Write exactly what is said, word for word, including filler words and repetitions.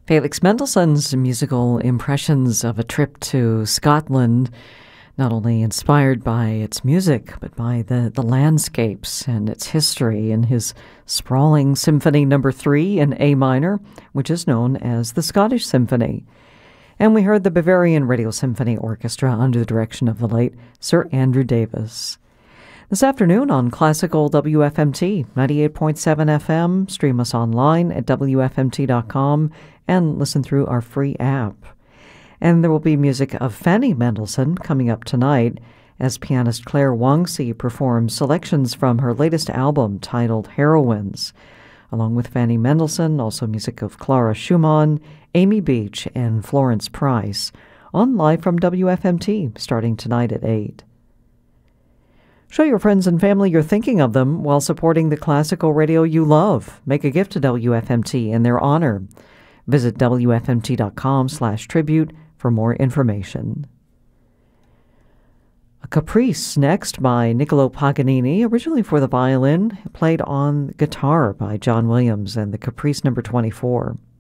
Felix Mendelssohn's musical impressions of a trip to Scotland, not only inspired by its music, but by the, the landscapes and its history in his sprawling Symphony Number Three in A minor, which is known as the Scottish Symphony. And we heard the Bavarian Radio Symphony Orchestra under the direction of the late Sir Andrew Davis. This afternoon on Classical W F M T, ninety-eight point seven F M, stream us online at W F M T dot com and listen through our free app. And there will be music of Fanny Mendelssohn coming up tonight as pianist Claire Wangsi performs selections from her latest album titled Heroines. Along with Fanny Mendelssohn, also music of Clara Schumann, Amy Beach, and Florence Price on Live from W F M T starting tonight at eight. Show your friends and family you're thinking of them while supporting the classical radio you love. Make a gift to W F M T in their honor. Visit W F M T dot com slash tribute for more information. A Caprice next by Niccolo Paganini, originally for the violin, played on guitar by John Williams, and the Caprice number twenty-four.